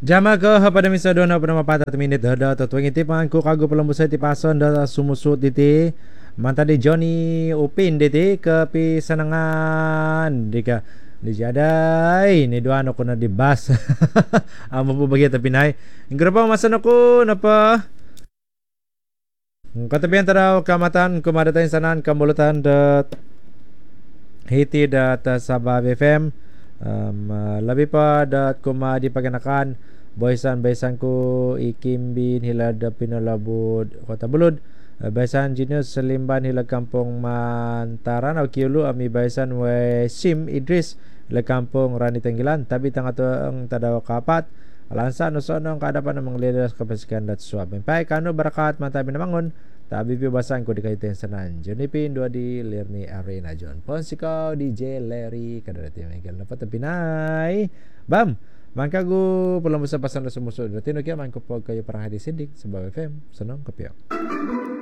Jama ke pada misa dona pada mapata minit dah tu tuang itipan ko kago pelembusai ti pason dah sumusut diti manta di Johnny Upin diti ke pi sanangan dika di jadai ni dua anak ko na di bas amo po bagi tapi nai ingrapa masa nako napa katabihan taraw kamatan kumadatain sanan kambulutan dat hiti dat Sabah FM labi pa dat kumadi paganakan boysan ko ikimbin hilad pinalabud kota bulud baysan Genius Selimban hilag kampung Mantaran o kiulu ami baysan we Sim Idris hilag kampung Rani Tenggilan tabi tang ato ang tadaw kapat alansa no sonong kadapan ng mga leaders kapasikan dat suab impay kano barakat matabi namangon tabi pi basan ko di kaiten sanan Junipin dua di Lerni Arena John Ponsiko DJ Larry kadarati Miguel na patapinay bam mangkago pulang besar pasan na sumusod. Tino kaya man ko pag kayo parang hadisidik sa Sabah FM. Sanong kapyo.